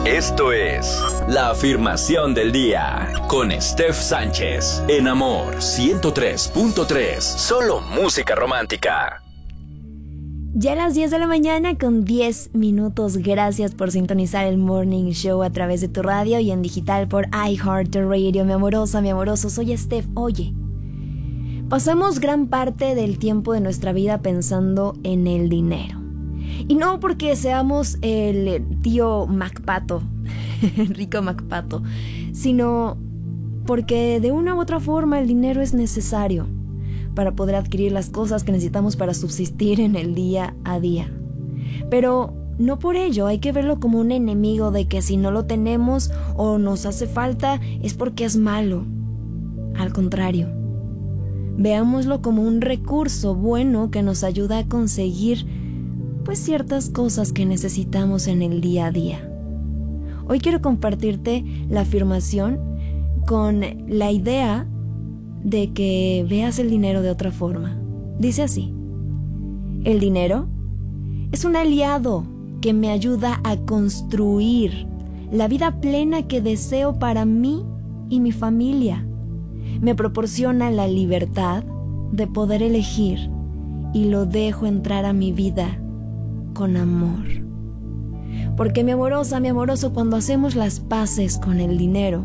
Esto es La Afirmación del Día con Steph Sánchez en Amor 103.3. Solo música romántica. Ya a las 10 de la mañana con 10 minutos. Gracias por sintonizar el Morning Show a través de tu radio y en digital por iHeartRadio. Mi amorosa, mi amoroso, soy Steph. Oye, pasamos gran parte del tiempo de nuestra vida pensando en el dinero. Y no porque seamos el tío MacPato, Rico MacPato, sino porque de una u otra forma el dinero es necesario para poder adquirir las cosas que necesitamos para subsistir en el día a día. Pero no por ello hay que verlo como un enemigo de que si no lo tenemos o nos hace falta es porque es malo. Al contrario, veámoslo como un recurso bueno que nos ayuda a conseguir ciertas cosas que necesitamos en el día a día. Hoy quiero compartirte la afirmación con la idea de que veas el dinero de otra forma. Dice así: el dinero es un aliado que me ayuda a construir la vida plena que deseo para mí y mi familia. Me proporciona la libertad de poder elegir y lo dejo entrar a mi vida con amor. Porque mi amorosa, mi amoroso, cuando hacemos las paces con el dinero,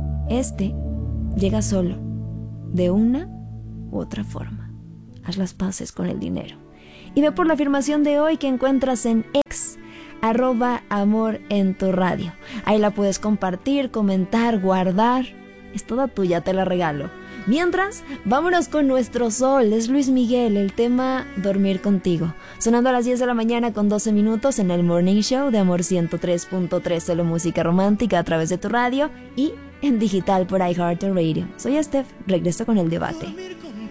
llega solo, de una u otra forma. Haz las paces con el dinero. Y ve por la afirmación de hoy que encuentras en X, @amor en tu radio. Ahí la puedes compartir, comentar, guardar. Es toda tuya, te la regalo. Mientras, vámonos con nuestro sol. Es Luis Miguel, el tema Dormir Contigo. Sonando a las 10 de la mañana con 12 minutos en el Morning Show de Amor 103.3, solo música romántica a través de tu radio y en digital por iHeartRadio. Soy Steph, regreso con el debate.